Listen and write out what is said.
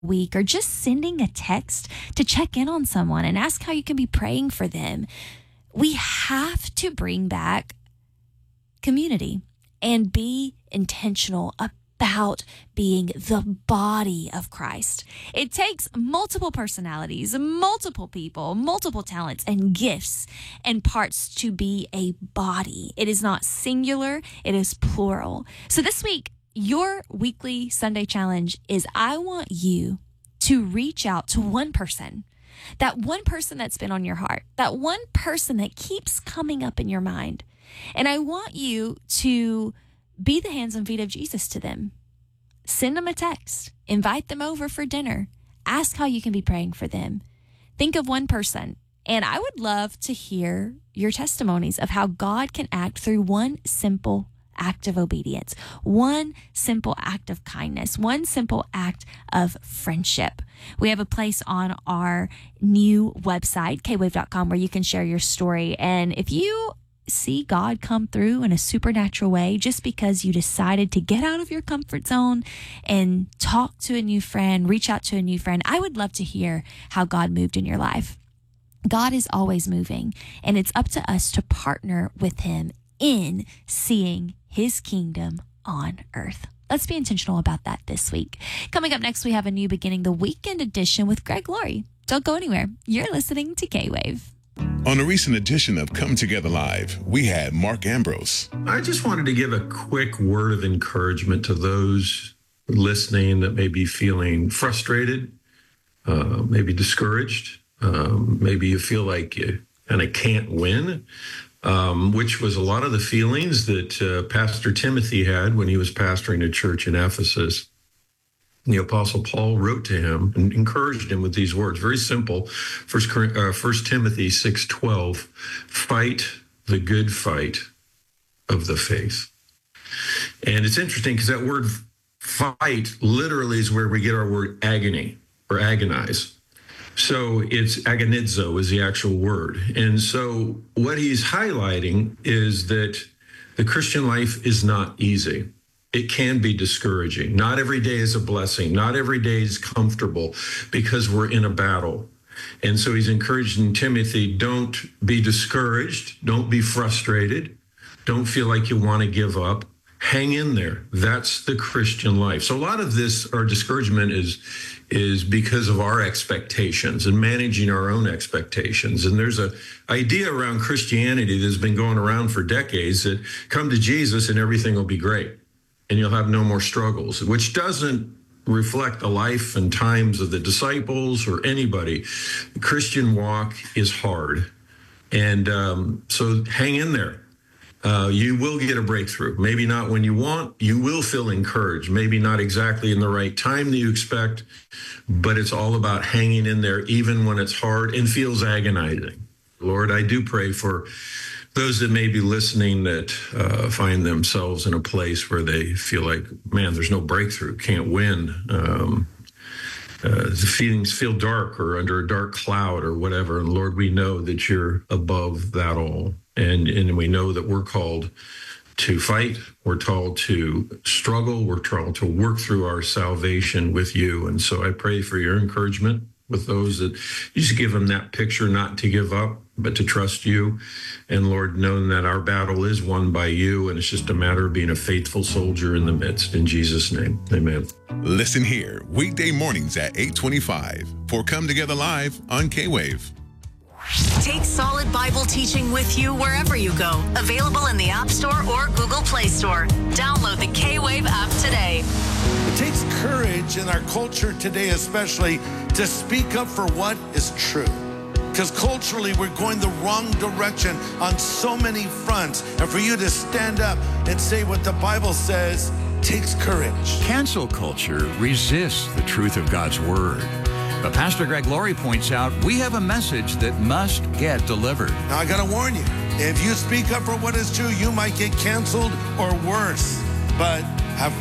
week, or just sending a text to check in on someone and ask how you can be praying for them. We have to bring back community and be intentional about being the body of Christ. It takes multiple personalities, multiple people, multiple talents and gifts and parts to be a body. It is not singular, it is plural. So this week, your weekly Sunday challenge is I want you to reach out to one person, that one person that's been on your heart, that one person that keeps coming up in your mind. And I want you to be the hands and feet of Jesus to them. Send them a text, invite them over for dinner, ask how you can be praying for them. Think of one person. And I would love to hear your testimonies of how God can act through one simple act of obedience, one simple act of kindness, one simple act of friendship. We have a place on our new website, kwave.com, where you can share your story. And if you see God come through in a supernatural way just because you decided to get out of your comfort zone and talk to a new friend, reach out to a new friend, I would love to hear how God moved in your life. God is always moving, and it's up to us to partner with him in seeing his kingdom on earth. Let's be intentional about that this week. Coming up next, we have a new beginning, the weekend edition with Greg Laurie. Don't go anywhere. You're listening to K-Wave. On a recent edition of Come Together Live, we had Mark Ambrose. I just wanted to give a quick word of encouragement to those listening that may be feeling frustrated, maybe discouraged, maybe you feel like you kind of can't win. Which was a lot of the feelings that Pastor Timothy had when he was pastoring a church in Ephesus. The Apostle Paul wrote to him and encouraged him with these words, very simple. 1 Timothy 6:12, fight the good fight of the faith. And it's interesting because that word fight literally is where we get our word agony or agonize. So it's agonizo is the actual word. And so what he's highlighting is that the Christian life is not easy. It can be discouraging. Not every day is a blessing. Not every day is comfortable because we're in a battle. And so he's encouraging Timothy, don't be discouraged. Don't be frustrated. Don't feel like you want to give up. Hang in there. That's the Christian life. So a lot of this, our discouragement is because of our expectations and managing our own expectations. And there's an idea around Christianity that's been going around for decades that come to Jesus and everything will be great and you'll have no more struggles, which doesn't reflect the life and times of the disciples or anybody. The Christian walk is hard. And so hang in there. You will get a breakthrough. Maybe not when you want. You will feel encouraged. Maybe not exactly in the right time that you expect, but it's all about hanging in there even when it's hard and feels agonizing. Lord, I do pray for those that may be listening that find themselves in a place where they feel like, man, there's no breakthrough, can't win. The feelings feel dark or under a dark cloud or whatever. And Lord, we know that you're above that all. And we know that we're called to fight. We're called to struggle. We're called to work through our salvation with you. And so I pray for your encouragement with those that you just give them that picture, not to give up, but to trust you. And Lord, knowing that our battle is won by you, and it's just a matter of being a faithful soldier in the midst. In Jesus' name, amen. Listen here, weekday mornings at 8:25 for Come Together Live on K-Wave. Take Solid Bible teaching with you wherever you go. Available in the App Store or Google Play Store. Download the K-Wave app today. It takes courage in our culture today, especially, to speak up for what is true. Because culturally, we're going the wrong direction on so many fronts. And for you to stand up and say what the Bible says takes courage. Cancel culture resists the truth of God's word. But Pastor Greg Laurie points out we have a message that must get delivered. Now, I got to warn you, if you speak up for what is true, you might get canceled or worse. But have